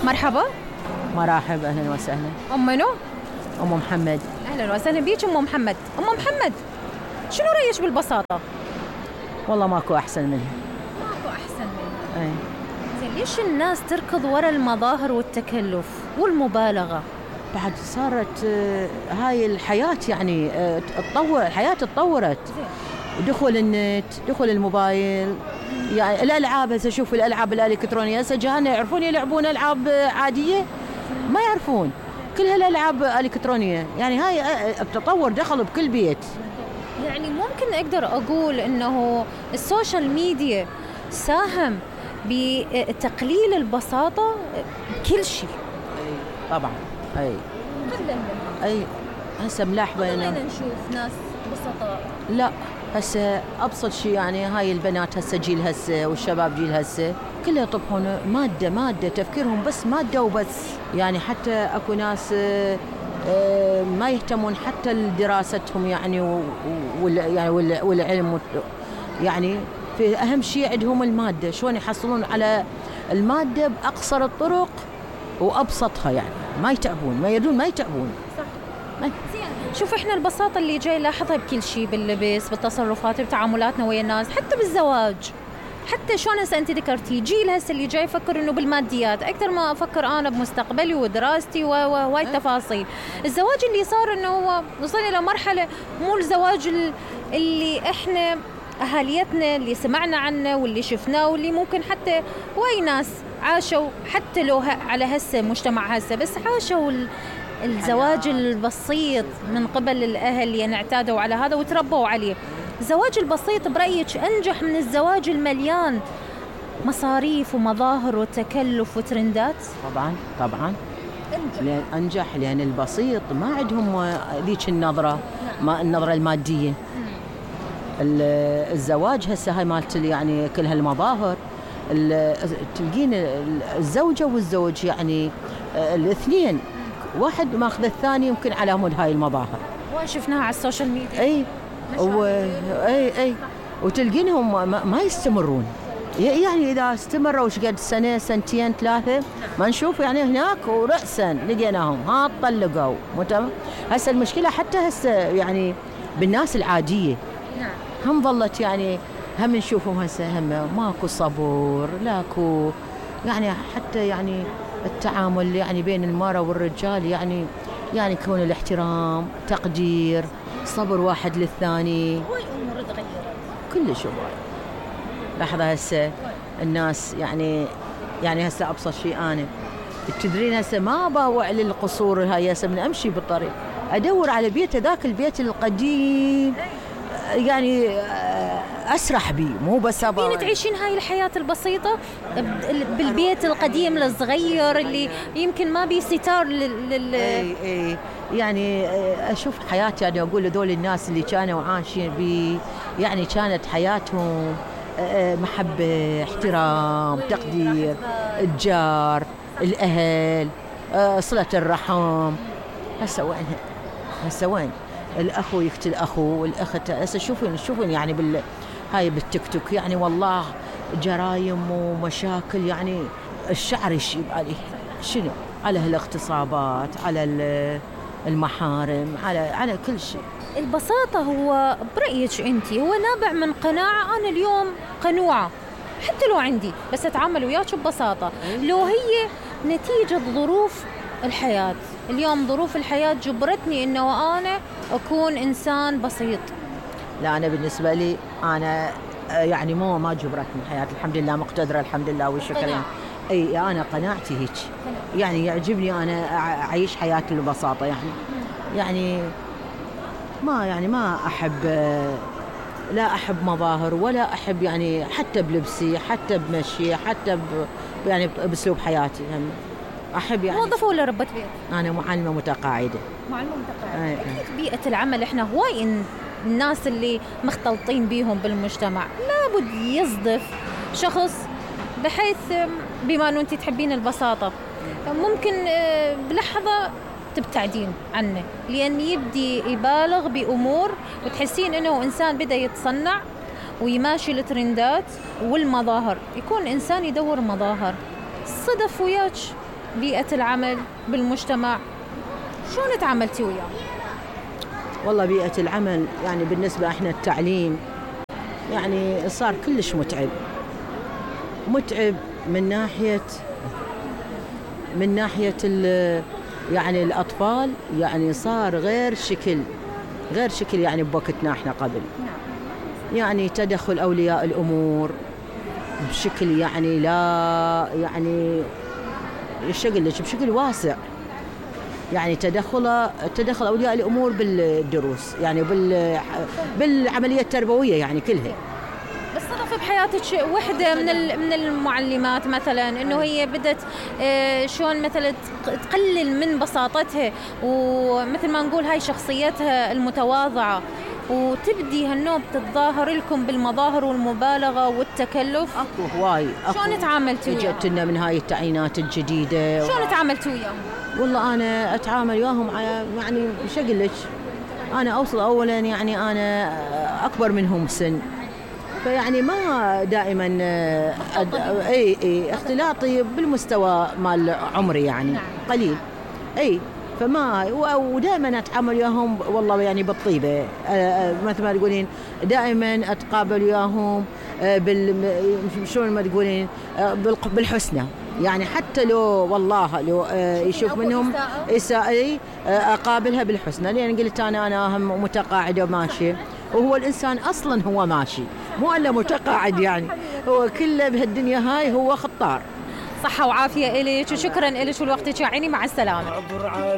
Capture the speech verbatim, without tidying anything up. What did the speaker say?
مرحبا. مرحبا، أهلا وسهلا. أم منو؟ أم محمد. أهلا وسهلا بيك أم محمد. أم محمد، شنو رأيك بالبساطة؟ والله ماكو أحسن منها. ماكو أحسن منها. أي. زين ليش الناس تركض وراء المظاهر والتكلف والمبالغة؟ بعد صارت آه، هاي الحياة يعني آه، تطور، الحياة تطورت. دخول النت، دخول الموبايل، يعني الألعاب. هسه شوف الألعاب الإلكترونية، هسه جهالنا يعرفون يلعبون ألعاب عادية؟ ما يعرفون، كلها الألعاب إلكترونية. يعني هاي آه، التطور دخل بكل بيت. يعني ممكن أقدر أقول إنه السوشيال ميديا ساهم بتقليل البساطة بكل شيء. أي طبعا. أي أي هسه ملاحظة أنا نشوف ناس بسطاء. لا هسه أبسط شيء، يعني هاي البنات هسه جيل هسه والشباب جيل هسه كلها يطبخون مادة مادة، تفكيرهم بس مادة وبس. يعني حتى أكو ناس آه، آه، ما يهتمون حتى لدراستهم، يعني وال يعني وال والعلم، يعني في أهم شيء عندهم المادة، شلون يحصلون على المادة بأقصر الطرق وأبسطها، يعني ما يتعبون، ما يردون ما يتعبون. صح. شوف احنا البساطة اللي جاي لاحظها بكل شيء، باللبس، بالتصرفات، بتعاملاتنا ويا الناس، حتى بالزواج. حتى شلون هسه انت ذكرتي جيل هسه اللي جاي يفكر انه بالماديات اكثر ما افكر انا بمستقبلي ودراستي وهاي التفاصيل. الزواج اللي صار انه هو وصلنا الى مرحله مو الزواج اللي احنا اهاليتنا اللي سمعنا عنه واللي شفناه واللي ممكن حتى واي ناس عاشوا، حتى لو على هسه مجتمع هسه بس عاشوا الزواج البسيط من قبل الأهل، يعني اعتادوا على هذا وتربوا عليه. الزواج البسيط برأيك أنجح من الزواج المليان مصاريف ومظاهر وتكلف وترندات؟ طبعا طبعا أنجح. لأن أنجح لأن البسيط ما عندهم ذيك النظرة، ما النظرة المادية. الزواج هسه هاي مالت يعني كل هالمظاهر، تلقين الزوجة والزوج يعني الاثنين واحد ماخذ الثاني يمكن على مود هاي المظاهر، وشفناها على السوشيال ميديا. اي و... اي اي وتلقينهم ما, ما يستمرون. يعني اذا استمروا وش قد سنه سنتين ثلاثه ما نشوف يعني هناك ورأسا لقيناهم ها طلقوا. هسه المشكله حتى هسه يعني بالناس العاديه نعم هم ظلت يعني هم نشوفهم هسه هم ماكو صبر، لاكو يعني حتى يعني التعامل يعني بين المرأة والرجال، يعني يعني يكون الاحترام، تقدير، صبر واحد للثاني. هاي أمور تغيرت كل شيء. لحظة هسه الناس يعني يعني هسه أبسط شيء أنا تدرين هسه ما باوع للقصور هاي، هسه من أمشي بالطريق أدور على بيت ذاك البيت القديم، يعني أسرح بيه مو بس أبغى. مين تعيشين هاي الحياة البسيطة بالبيت القديم الصغير اللي يمكن ما بيه ستار لل اي اي يعني أشوف حياتي، يعني أقول لذول الناس اللي كانوا عايشين بيه يعني كانت حياتهم محبة، احترام، تقدير، الجار، الأهل، صلة الرحم. هسه وين هسه وين الأخو يقتل أخو والأخت. هسه شوفين شوفين يعني بال هاي بالتيك توك، يعني والله جرايم ومشاكل، يعني الشعر يشيب عليه. شنو؟ على هالاغتصابات، على المحارم، على على كل شيء. البساطة هو برأيك أنت هو نابع من قناعة. أنا اليوم قنوعة حتى لو عندي بس أتعامل وياك ببساطة، لو هي نتيجة ظروف الحياة. اليوم ظروف الحياة جبرتني إنه أنا أكون إنسان بسيط. لا أنا بالنسبة لي أنا يعني مو ما جبرتني الحياة، الحمد لله مقتدرة الحمد لله والشكر. يعني أي أنا قناعتي هيك، يعني يعجبني أنا أعيش حياتي ببساطة. يعني يعني ما يعني ما أحب لا أحب مظاهر ولا أحب يعني حتى بلبسي حتى بمشي حتى ب يعني بأسلوب حياتي. هم أحب يعني. موظفة ولا ربة بيت؟ أنا معلمة متقاعدة. معلمة متقاعدة. أكيد بيئة العمل إحنا هواي الناس اللي مختلطين بيهم بالمجتمع لابد يصدف شخص بحيث بما أنه أنت تحبين البساطة ممكن بلحظة تبتعدين عنه، لأن يبدي يبالغ بأمور وتحسين أنه إنسان بدأ يتصنع ويماشي الترندات والمظاهر، يكون إنسان يدور مظاهر. صدف وياك بيئة العمل بالمجتمع، شلون تعاملتي وياه؟ والله بيئة العمل يعني بالنسبة احنا التعليم يعني صار كلش متعب، متعب من ناحية من ناحية يعني الأطفال، يعني صار غير شكل غير شكل يعني بوقتنا احنا قبل، يعني تدخل أولياء الأمور بشكل يعني لا يعني يشغل بشكل واسع، يعني تدخل تدخل أولياء الأمور بالدروس يعني بال بالعملية التربوية يعني كلها. بس صدف بحياتك وحدة من من المعلمات مثلا انه هي بدت شلون مثلا تقلل من بساطتها، ومثل ما نقول هاي شخصيتها المتواضعة، وتبدي هالنوب تتظاهر لكم بالمظاهر والمبالغة والتكلف؟ اكو هواي. شلون تعاملتوا وياهم؟ اجت لنا من هاي التعيينات الجديدة. شلون تعاملتوا وياهم؟ والله انا اتعامل وياهم يعني شو اقول لك، انا اوصل اولا يعني انا اكبر منهم سن، فيعني ما دائما أد... اي اي اختلاطي بالمستوى مال عمري يعني قليل، اي فما ودائما اتعامل وياهم والله يعني بالطيبه، مثل ما تقولين دائما اتقابل وياهم بال شلون ما تقولين بالحسنى، يعني حتى لو والله لو يشوف منهم اساءه اقابلها بالحسنى، لان قلت انا انا هم متقاعده وماشي، وهو الانسان اصلا هو ماشي مو الا متقاعد، يعني هو كله بهالدنيا هاي هو خطار. صحه وعافيه الك، وشكرا الك ولوقتك يا عيني، مع السلامه.